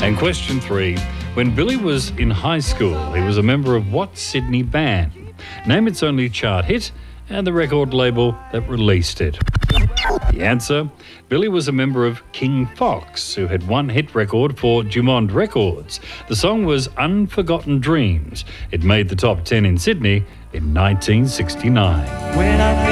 And question 3. When Billy was in high school, he was a member of what Sydney band? Name its only chart hit and the record label that released it. The answer, Billy was a member of King Fox, who had one hit record for Dumont Records. The song was Unforgotten Dreams. It made the top 10 in Sydney in 1969.